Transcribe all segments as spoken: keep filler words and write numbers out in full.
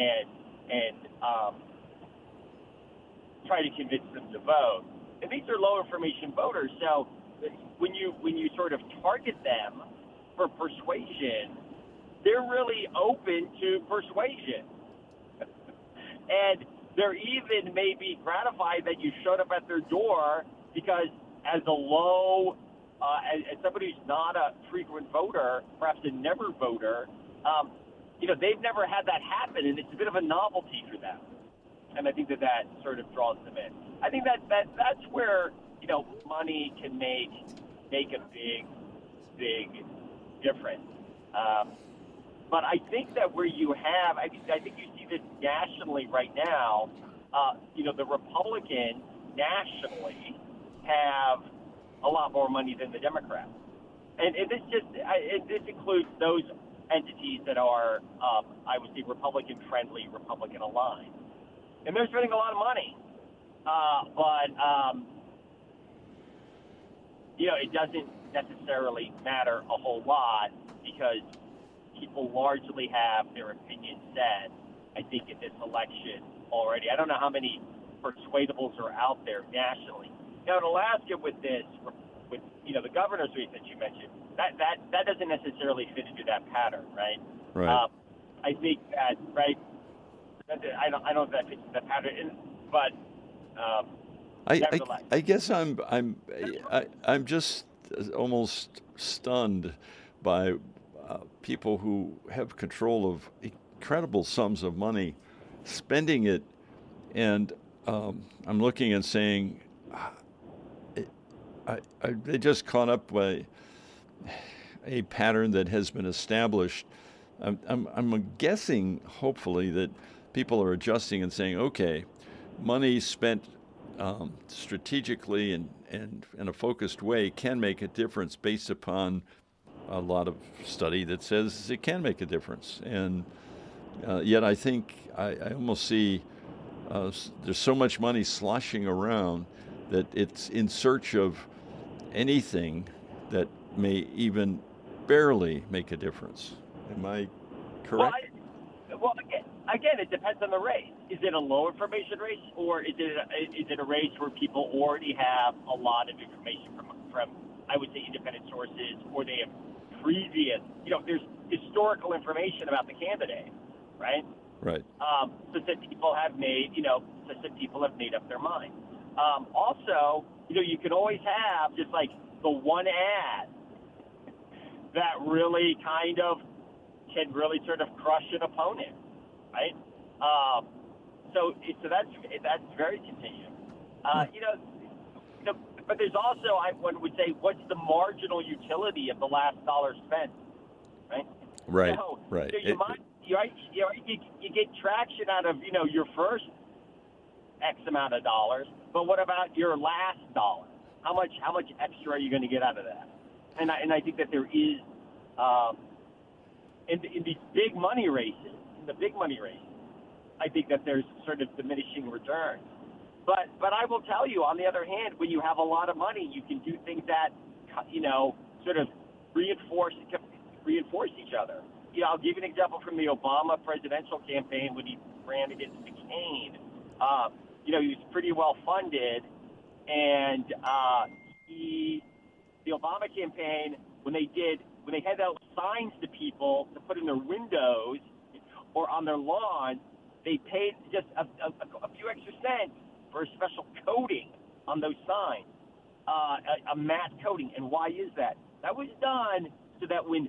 and and um, try to convince them to vote. And these are low information voters, so when you when you sort of target them for persuasion, they're really open to persuasion, and they're even maybe gratified that you showed up at their door because as a low, uh, as, as somebody who's not a frequent voter, perhaps a never voter, um, you know, they've never had that happen, and it's a bit of a novelty for them. And I think that that sort of draws them in. I think that, that that's where, you know, money can make make a big, big difference. Um, but I think that where you have, I think, I think you see this nationally right now, uh, you know, the Republicans nationally have a lot more money than the Democrats. And, and this just, I, it, this includes those entities that are, um, I would say, Republican-friendly, Republican-aligned. And they're spending a lot of money. Uh, but, um, you know, it doesn't necessarily matter a whole lot because people largely have their opinion set, I think, in this election already. I don't know how many persuadables are out there nationally. Now, in Alaska with this, with, you know, the governor's race that you mentioned, that, that, that doesn't necessarily fit into that pattern, right? Right. Um, I think that, right, I don't, I don't know if that fits into that pattern, but um, I, nevertheless. I, I guess I'm I'm I, I'm just almost stunned by uh, people who have control of incredible sums of money, spending it, and um, I'm looking and saying, I, I, they just caught up by a pattern that has been established. I'm, I'm, I'm guessing, hopefully, that people are adjusting and saying, okay, money spent um, strategically and, and in a focused way can make a difference based upon a lot of study that says it can make a difference. And uh, yet I think I, I almost see uh, there's so much money sloshing around that it's in search of anything that may even barely make a difference. Am I correct? Well, I, well again, again, it depends on the race. Is it a low information race, or is it a, is it a race where people already have a lot of information from from I would say independent sources, or they have previous, you know, there's historical information about the candidate, right? Right. Um, so that people have made, you know, so that people have made up their mind. Um, also, you know, you can always have just like the one ad that really kind of can really sort of crush an opponent, right? Um, so, so that's that's very contingent. Uh, you know, you know, but there's also, I one would say, what's the marginal utility of the last dollar spent, right? Right. So, right. So you It, might, you, you, you, you get traction out of, you know, your first X amount of dollars, but what about your last dollar? How much how much extra are you going to get out of that? And I, and I think that there is, um, in, in these big money races, in the big money races, I think that there's sort of diminishing returns. But but I will tell you, on the other hand, when you have a lot of money, you can do things that, you know, sort of reinforce reinforce each other. You know, I'll give you an example from the Obama presidential campaign when he ran against McCain. Uh, you know, he was pretty well funded, and uh, he, the Obama campaign, when they did, when they had out signs to people to put in their windows or on their lawn, they paid just a, a, a few extra cents for a special coating on those signs, uh, a, a matte coating. And why is that? That was done so that when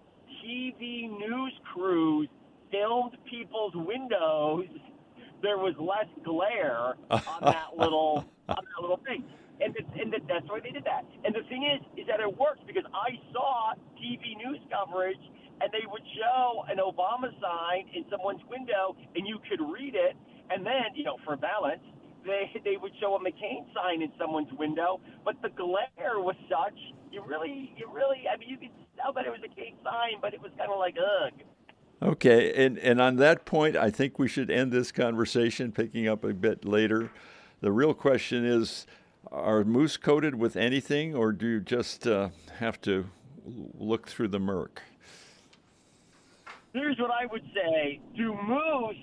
T V news crews filmed people's windows, there was less glare on that little on that little thing, and, the, and the, that's why they did that. And the thing is, is that it works because I saw T V news coverage, and they would show an Obama sign in someone's window, and you could read it, and then, you know, for balance, they they would show a McCain sign in someone's window, but the glare was such, you really, you really, I mean, you could tell that it was a McCain sign, but it was kind of like, ugh. Okay, and, and on that point, I think we should end this conversation, picking up a bit later. The real question is, are moose coated with anything, or do you just uh, have to look through the murk? Here's what I would say. Do moose